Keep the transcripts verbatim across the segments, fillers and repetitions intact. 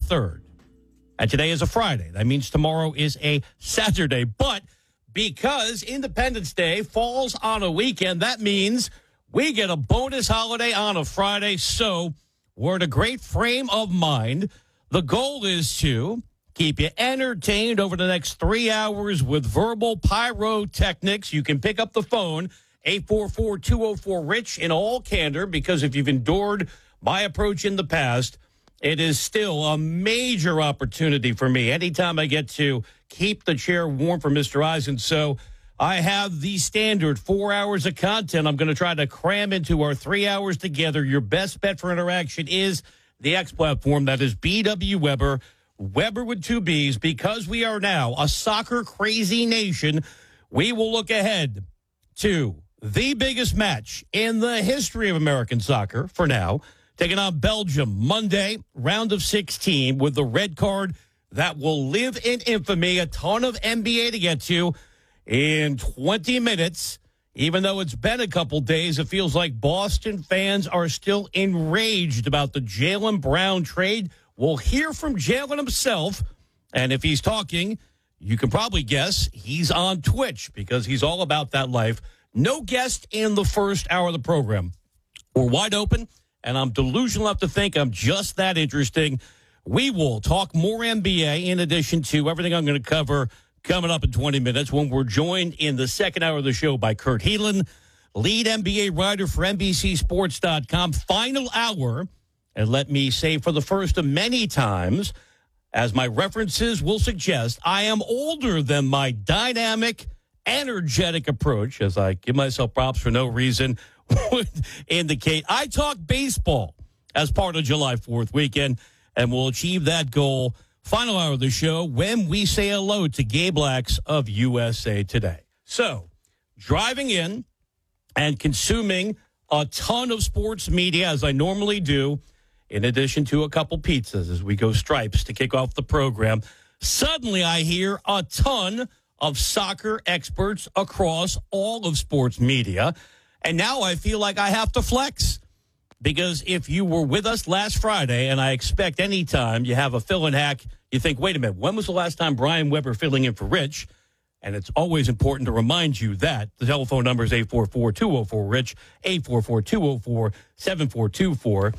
third. And today is a Friday. That means tomorrow is a Saturday. But because Independence Day falls on a weekend, that means we get a bonus holiday on a Friday. So we're in a great frame of mind. The goal is to keep you entertained over the next three hours with verbal pyrotechnics. You can pick up the phone, eight four four, two oh four, RICH, in all candor, because if you've endured my approach in the past, it is still a major opportunity for me anytime I get to keep the chair warm for Mister Eisen. So I have the standard four hours of content I'm going to try to cram into our three hours together. Your best bet for interaction is the X platform. That is B W Weber, Weber with two B's. Because we are now a soccer crazy nation, we will look ahead to the biggest match in the history of American soccer for now, taking on Belgium Monday, round of sixteen, with the red card that will live in infamy. A ton of N B A to get to in twenty minutes. Even though it's been a couple days, it feels like Boston fans are still enraged about the Jaylen Brown trade. We'll hear from Jaylen himself, and if he's talking, you can probably guess he's on Twitch because he's all about that life. No guest in the first hour of the program. We're wide open, and I'm delusional enough to think I'm just that interesting. We will talk more N B A in addition to everything I'm going to cover coming up in twenty minutes when we're joined in the second hour of the show by Kurt Helin, lead N B A writer for N B C Sports dot com. Final hour, and let me say for the first of many times, as my references will suggest, I am older than my dynamic, energetic approach, as I give myself props for no reason, would indicate. I talk baseball as part of July fourth weekend, and we'll achieve that goal final hour of the show when we say hello to Gabe Lax of U S A Today. So, driving in and consuming a ton of sports media, as I normally do, in addition to a couple pizzas as we go stripes to kick off the program, suddenly I hear a ton of soccer experts across all of sports media, and now I feel like I have to flex. Because if you were with us last Friday, and I expect any time you have a fill-in hack, you think, wait a minute, when was the last time Brian Weber filling in for Rich? And it's always important to remind you that the telephone number is eight four four, two oh four, RICH, eight four four, two oh four, seven four two four.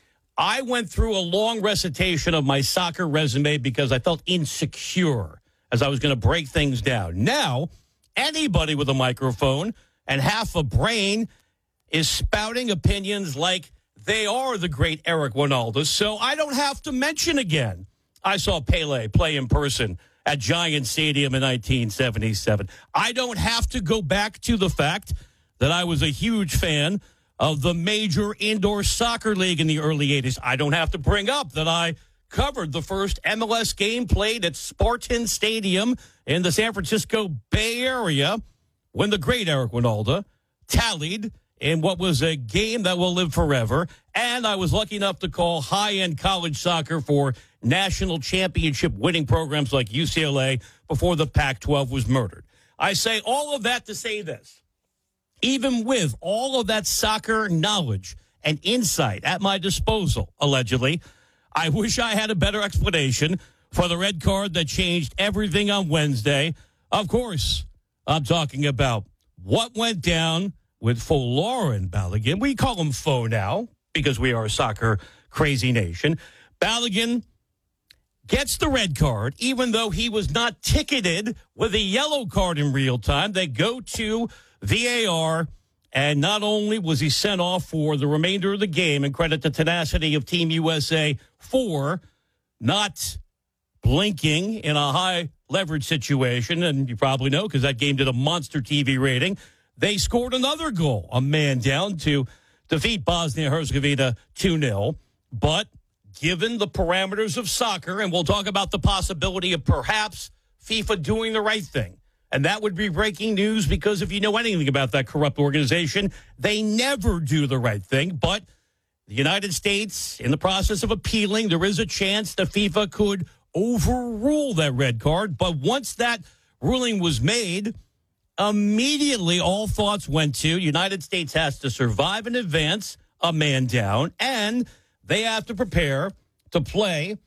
I went through a long recitation of my soccer resume because I felt insecure as I was going to break things down. Now, anybody with a microphone and half a brain is spouting opinions like they are the great Eric Winalda, so I don't have to mention again. I saw Pele play in person at Giant Stadium in nineteen seventy-seven. I don't have to go back to the fact that I was a huge fan of the major indoor soccer league in the early eighties. I don't have to bring up that I covered the first M L S game played at Spartan Stadium in the San Francisco Bay Area when the great Eric Winalda tallied in what was a game that will live forever. And I was lucky enough to call high-end college soccer for national championship winning programs like U C L A before the Pac twelve was murdered. I say all of that to say this. Even with all of that soccer knowledge and insight at my disposal, allegedly, I wish I had a better explanation for the red card that changed everything on Wednesday. Of course, I'm talking about what went down with Folarin Balogun. We call him Fo now because we are a soccer crazy nation. Balogun gets the red card, even though he was not ticketed with a yellow card in real time. They go to V A R, and not only was he sent off for the remainder of the game, and credit the tenacity of Team U S A for not blinking in a high leverage situation, and you probably know because that game did a monster T V rating. They scored another goal, a man down, to defeat Bosnia-Herzegovina two nil. But given the parameters of soccer, and we'll talk about the possibility of perhaps FIFA doing the right thing, and that would be breaking news because if you know anything about that corrupt organization, they never do the right thing. But the United States, in the process of appealing, there is a chance that FIFA could overrule that red card. But once that ruling was made, immediately all thoughts went to United States has to survive and advance, a man down, and they have to prepare to play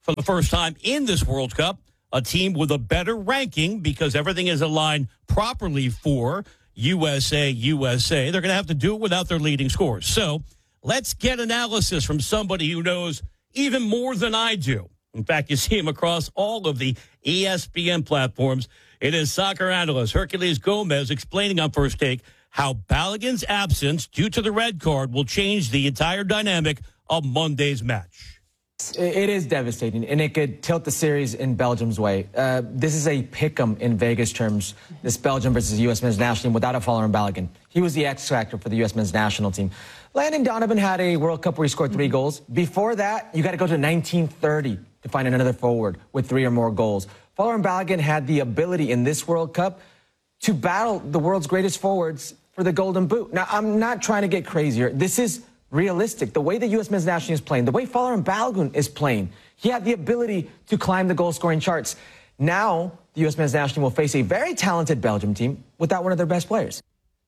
for the first time in this World Cup, a team with a better ranking because everything is aligned properly for U S A, U S A. They're going to have to do it without their leading scorers. So let's get analysis from somebody who knows even more than I do. In fact, you see him across all of the E S P N platforms. It is soccer analyst Herculez Gomez explaining on First Take how Balogun's absence due to the red card will change the entire dynamic of Monday's match. It is devastating, and it could tilt the series in Belgium's way. Uh, this is a pick-em in Vegas terms, this Belgium versus U S men's national team without a Folarin Balogun. He was the X-factor for the U S men's national team. Landon Donovan had a World Cup where he scored three goals. Before that, you got to go to nineteen thirty to find another forward with three or more goals. Folarin Balogun had the ability in this World Cup to battle the world's greatest forwards for the Golden Boot. Now, I'm not trying to get crazier. This is realistic. The way the U S men's national team is playing, the way Folarin Balogun is playing, he had the ability to climb the goal-scoring charts. Now, the U S men's national team will face a very talented Belgium team without one of their best players.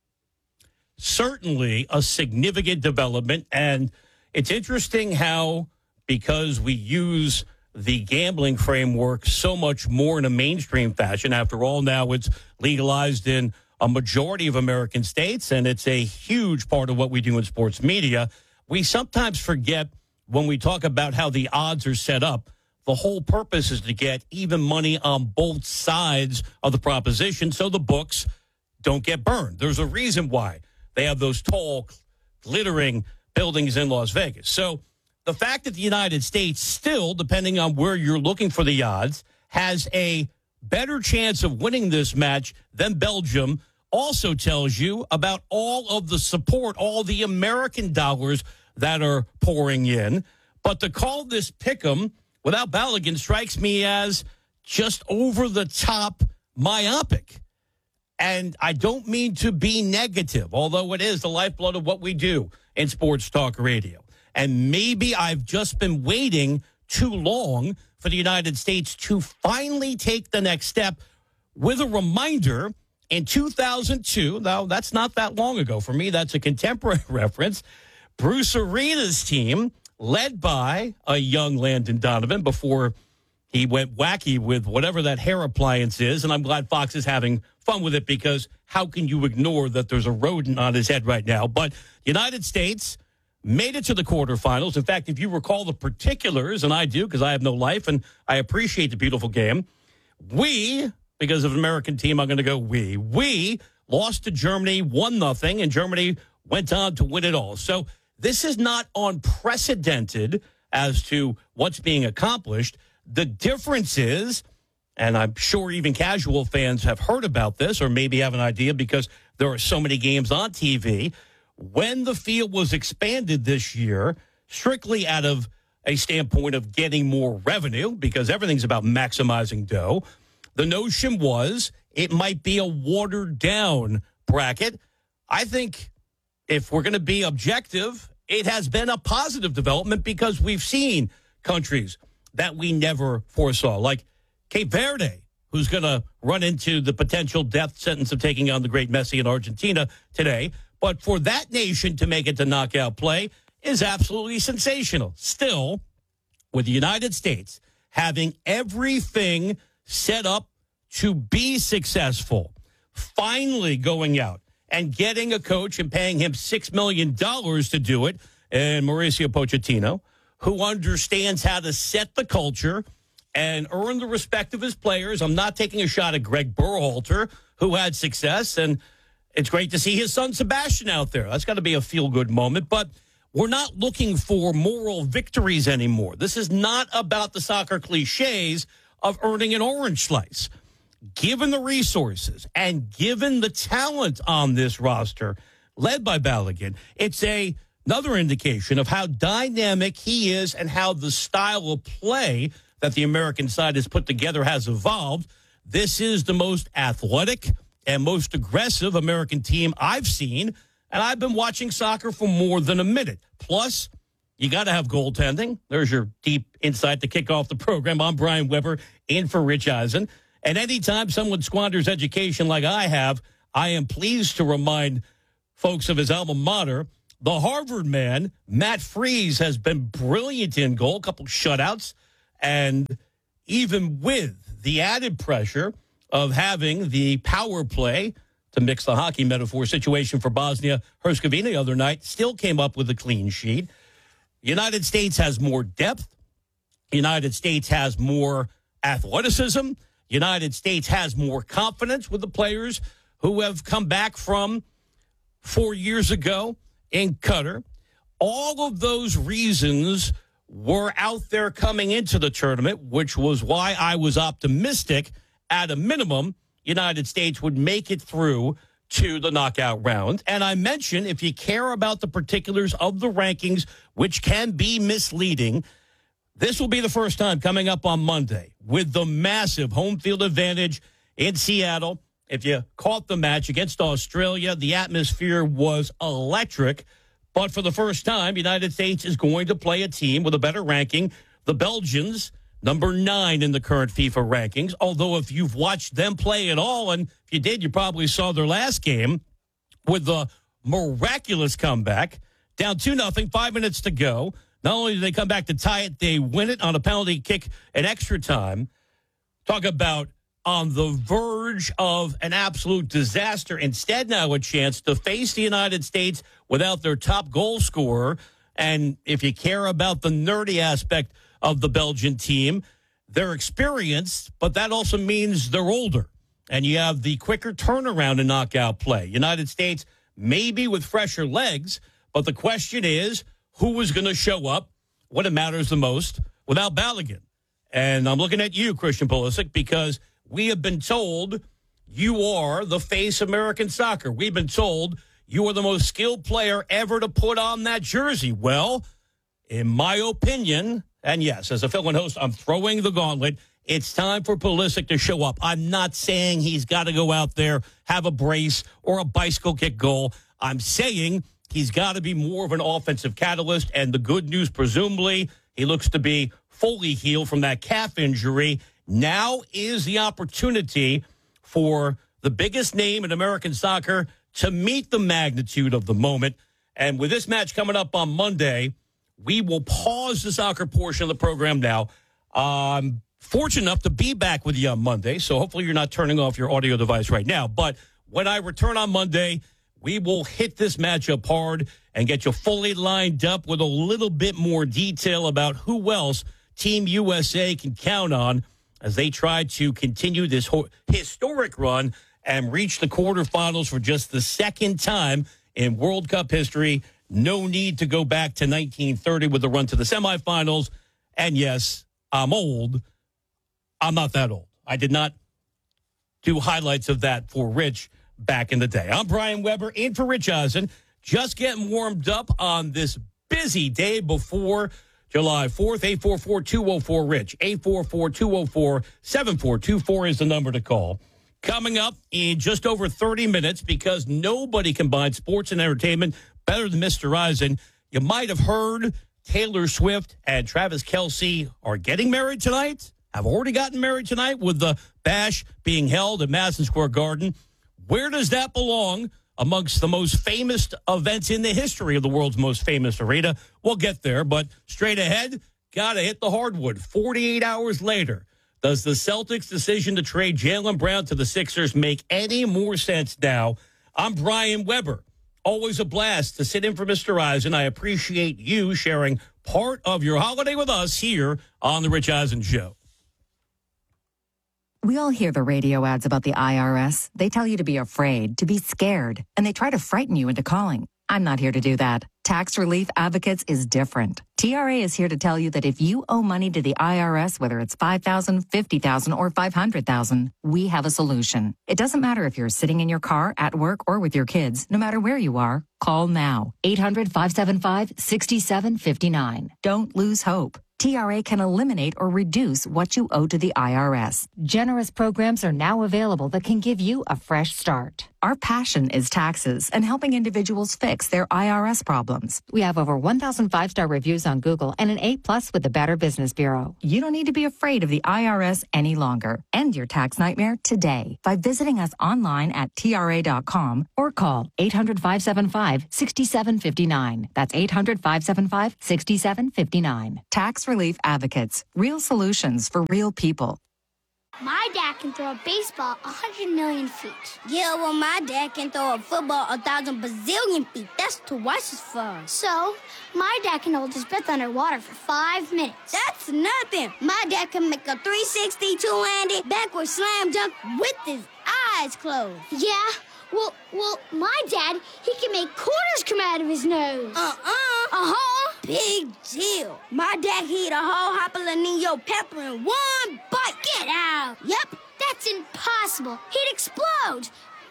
Certainly a significant development, and it's interesting how, because we use the gambling framework so much more in a mainstream fashion, after all, now it's legalized in a majority of American states, and it's a huge part of what we do in sports media. We sometimes forget when we talk about how the odds are set up, the whole purpose is to get even money on both sides of the proposition so the books don't get burned. There's a reason why they have those tall, glittering buildings in Las Vegas. So the fact that the United States still, depending on where you're looking for the odds, has a better chance of winning this match than Belgium also tells you about all of the support, all the American dollars that are pouring in. But to call this pick'em without Balogun strikes me as just over the top myopic. And I don't mean to be negative, although it is the lifeblood of what we do in sports talk radio. And maybe I've just been waiting too long for the United States to finally take the next step, with a reminder in two thousand two. Now, that's not that long ago. For me, that's a contemporary reference. Bruce Arena's team, led by a young Landon Donovan, before he went wacky with whatever that hair appliance is. And I'm glad Fox is having fun with it, because how can you ignore that there's a rodent on his head right now? But United States made it to the quarterfinals. In fact, if you recall the particulars, and I do because I have no life and I appreciate the beautiful game, we, because of an American team, I'm going to go we, we lost to Germany one nothing, and Germany went on to win it all. So this is not unprecedented as to what's being accomplished. The difference is, and I'm sure even casual fans have heard about this or maybe have an idea because there are so many games on T V, when the field was expanded this year, strictly out of a standpoint of getting more revenue, because everything's about maximizing dough, the notion was it might be a watered-down bracket. I think if we're going to be objective, it has been a positive development, because we've seen countries that we never foresaw, like Cape Verde, who's going to run into the potential death sentence of taking on the great Messi in Argentina today. But for that nation to make it to knockout play is absolutely sensational. Still, with the United States having everything set up to be successful, finally going out and getting a coach and paying him six million dollars to do it, and Mauricio Pochettino, who understands how to set the culture and earn the respect of his players. I'm not taking a shot at Greg Berhalter, who had success, and it's great to see his son Sebastian out there. That's got to be a feel-good moment. But we're not looking for moral victories anymore. This is not about the soccer cliches of earning an orange slice. Given the resources and given the talent on this roster, led by Balogun, it's a another indication of how dynamic he is and how the style of play that the American side has put together has evolved. This is the most athletic and most aggressive American team I've seen, and I've been watching soccer for more than a minute. Plus, you got to have goaltending. There's your deep insight to kick off the program. I'm Brian Weber, in for Rich Eisen. And anytime someone squanders education like I have, I am pleased to remind folks of his alma mater. The Harvard man, Matt Freese, has been brilliant in goal, a couple shutouts. And even with the added pressure of having the power play, to mix the hockey metaphor, situation for Bosnia-Herzegovina the other night, still came up with a clean sheet. United States has more depth. United States has more athleticism. United States has more confidence with the players who have come back from four years ago in Qatar. All of those reasons were out there coming into the tournament, which was why I was optimistic at a minimum United States would make it through to the knockout round. And I mentioned, if you care about the particulars of the rankings, which can be misleading, this will be the first time coming up on Monday with the massive home field advantage in Seattle. If you caught the match against Australia, the atmosphere was electric. But for the first time, United States is going to play a team with a better ranking. The Belgians, number nine in the current FIFA rankings. Although if you've watched them play at all, and if you did, you probably saw their last game with the miraculous comeback, down two nothing, five minutes to go. Not only do they come back to tie it, they win it on a penalty kick in extra time. Talk about on the verge of an absolute disaster. Instead, now a chance to face the United States without their top goal scorer. And if you care about the nerdy aspect of the Belgian team, they're experienced, but that also means they're older. And you have the quicker turnaround in knockout play. United States maybe with fresher legs, but the question is, who is going to show up when it matters the most without Balogun? And I'm looking at you, Christian Pulisic, because we have been told you are the face of American soccer. We've been told you are the most skilled player ever to put on that jersey. Well, in my opinion, and yes, as a fill-in host, I'm throwing the gauntlet. It's time for Pulisic to show up. I'm not saying he's got to go out there, have a brace or a bicycle kick goal. I'm saying he's got to be more of an offensive catalyst. And the good news, presumably, he looks to be fully healed from that calf injury. Now is the opportunity for the biggest name in American soccer to meet the magnitude of the moment. And with this match coming up on Monday, we will pause the soccer portion of the program now. I'm fortunate enough to be back with you on Monday, so hopefully you're not turning off your audio device right now. But when I return on Monday, we will hit this matchup hard and get you fully lined up with a little bit more detail about who else Team U S A can count on as they try to continue this ho- historic run and reach the quarterfinals for just the second time in World Cup history. No need to go back to nineteen thirty with the run to the semifinals. And yes, I'm old. I'm not that old. I did not do highlights of that for Rich back in the day. I'm Brian Weber, in for Rich Eisen, just getting warmed up on this busy day before July fourth. eight four four, two oh four, RICH. eight four four, two oh four, seven four two four is the number to call. Coming up in just over thirty minutes, because nobody combines sports and entertainment better than Mister Eisen. You might have heard Taylor Swift and Travis Kelce are getting married tonight, have already gotten married tonight, with the bash being held at Madison Square Garden. Where does that belong amongst the most famous events in the history of the world's most famous arena? We'll get there, but straight ahead, got to hit the hardwood. forty-eight hours later, does the Celtics' decision to trade Jaylen Brown to the Sixers make any more sense now? I'm Brian Weber. Always a blast to sit in for Mister Eisen. I appreciate you sharing part of your holiday with us here on The Rich Eisen Show. We all hear the radio ads about the I R S. They tell you to be afraid, to be scared, and they try to frighten you into calling. I'm not here to do that. Tax Relief Advocates is different. T R A is here to tell you that if you owe money to the I R S, whether it's five thousand dollars, fifty thousand dollars, or five hundred thousand dollars, we have a solution. It doesn't matter if you're sitting in your car, at work, or with your kids. No matter where you are, call now. eight hundred, five seven five, six seven five nine. Don't lose hope. T R A can eliminate or reduce what you owe to the I R S. Generous programs are now available that can give you a fresh start. Our passion is taxes and helping individuals fix their I R S problems. We have over one thousand five-star reviews on Google and an A plus with the Better Business Bureau. You don't need to be afraid of the I R S any longer. End your tax nightmare today by visiting us online at T R A dot com or call eight hundred, five seven five, six seven five nine. That's eight hundred, five seven five, six seven five nine. Tax Relief Advocates. Real solutions for real people. My dad can throw a baseball one hundred million feet. Yeah, well, my dad can throw a football one thousand bazillion feet. That's twice as far. So, my dad can hold his breath underwater for five minutes. That's nothing. My dad can make a three sixty two-handed backward slam dunk with his eyes closed. Yeah, well, well, my dad, he can make quarters come out of his nose. Uh-uh. Uh-huh. Big deal. My dad can eat a whole jalapeno pepper in one bite. Get out. Yep, that's impossible. He'd explode.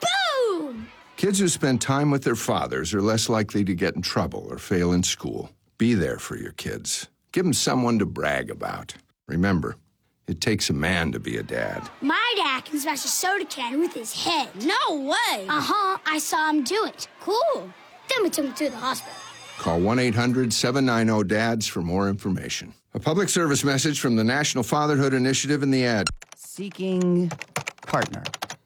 Boom! Kids who spend time with their fathers are less likely to get in trouble or fail in school. Be there for your kids. Give them someone to brag about. Remember, it takes a man to be a dad. My dad can smash a soda can with his head. No way. Uh-huh, I saw him do it. Cool. Then we took him to the hospital. Call one eight hundred, seven nine zero, D A D S for more information. A public service message from the National Fatherhood Initiative and the ad. Seeking partner.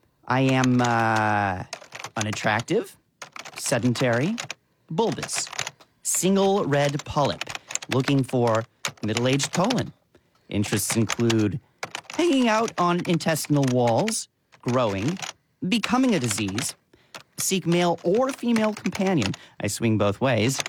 I am uh, unattractive, sedentary, bulbous, single red polyp, looking for middle-aged colon. Interests include hanging out on intestinal walls, growing, becoming a disease, seek male or female companion. I swing both ways.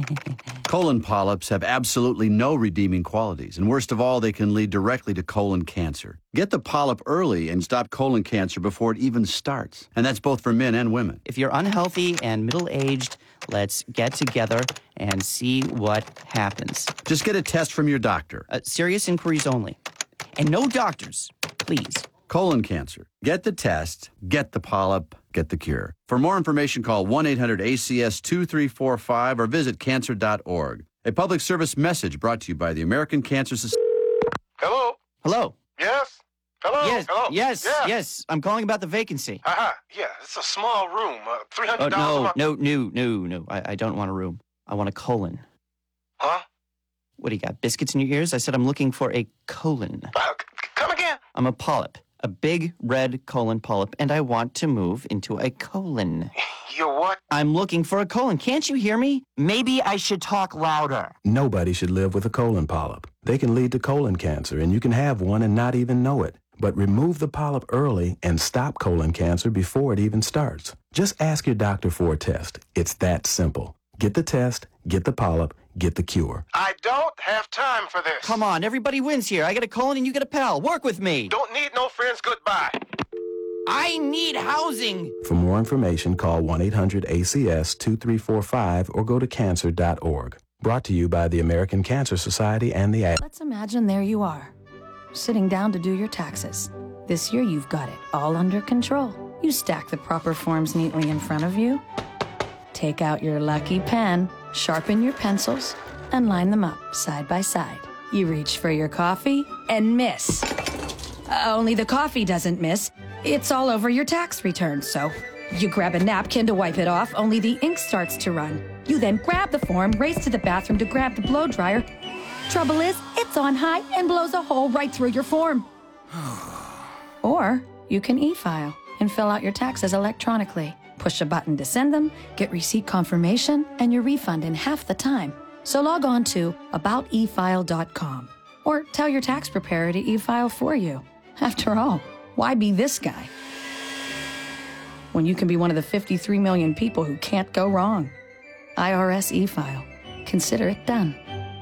Colon polyps have absolutely no redeeming qualities, and worst of all, they can lead directly to colon cancer. Get the polyp early and stop colon cancer before it even starts. And that's both for men and women. If you're unhealthy and middle-aged, let's get together and see what happens. Just get a test from your doctor. Uh, serious inquiries only. And no doctors, please. Colon cancer. Get the test, get the polyp, get the cure. For more information, call one eight hundred A C S two three four five or visit cancer dot org. A public service message brought to you by the American Cancer Society. Hello? Hello? Yes? Hello? Yes, Hello? yes, Yeah. yes. I'm calling about the vacancy. Uh-huh. Yeah, it's a small room. Uh, three hundred Oh, dollars a no, month. no, no, no, no. I, I don't want a room. I want a colon. Huh? What do you got, biscuits in your ears? I said I'm looking for a colon. Uh, c- come again? I'm a polyp, a big red colon polyp, and I want to move into a colon. You what? I'm looking for a colon. Can't you hear me? Maybe I should talk louder. Nobody should live with a colon polyp. They can lead to colon cancer, and you can have one and not even know it. But remove the polyp early and stop colon cancer before it even starts. Just ask your doctor for a test. It's that simple. Get the test, get the polyp, get the cure. I don't have time for this. Come on, everybody wins here. I get a colon and you get a pal. Work with me. Don't need no friends. Goodbye. I need housing. For more information, call one eight hundred A C S two three four five or go to cancer dot org. Brought to you by the American Cancer Society and the ad. Let's imagine there you are, sitting down to do your taxes. This year you've got it all under control. You stack the proper forms neatly in front of you, take out your lucky pen, sharpen your pencils, and line them up side by side. You reach for your coffee and miss. Uh, only the coffee doesn't miss. It's all over your tax return, so you grab a napkin to wipe it off, only the ink starts to run. You then grab the form, race to the bathroom to grab the blow dryer. Trouble is, it's on high and blows a hole right through your form. Or you can e-file and fill out your taxes electronically. Push a button to send them, get receipt confirmation, and your refund in half the time. So log on to about e file dot com or tell your tax preparer to e-file for you. After all, why be this guy when you can be one of the fifty-three million people who can't go wrong? I R S e-file. Consider it done.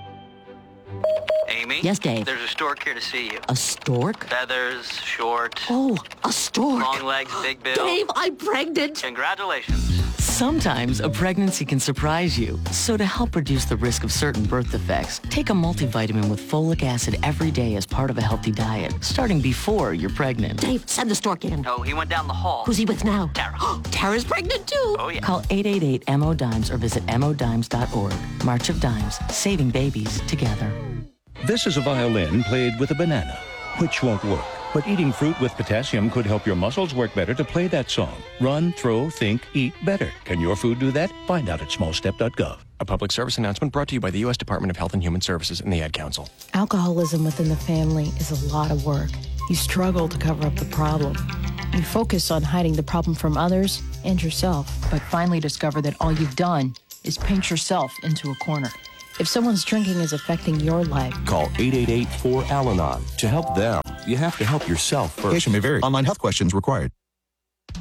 Amy? Yes, Dave? There's a stork here to see you. A stork? Feathers, short. Oh, a stork. Long legs, big bill. Dave, I'm pregnant. Congratulations. Sometimes a pregnancy can surprise you. So to help reduce the risk of certain birth defects, take a multivitamin with folic acid every day as part of a healthy diet, starting before you're pregnant. Dave, send the stork in. No, he went down the hall. Who's he with now? Tara. Tara's pregnant too. Oh, yeah. Call eight eight eight, M O, DIMES or visit M O dimes dot org. March of Dimes, saving babies together. This is a violin played with a banana, which won't work. But eating fruit with potassium could help your muscles work better to play that song. Run, throw, think, eat better. Can your food do that? Find out at small step dot gov. A public service announcement brought to you by the U S Department of Health and Human Services and the Ad Council. Alcoholism within the family is a lot of work. You struggle to cover up the problem. You focus on hiding the problem from others and yourself. But finally discover that all you've done is paint yourself into a corner. If someone's drinking is affecting your life, call eight eight eight, four, Al Anon. To help them, you have to help yourself first. Patient may vary. Online health questions required.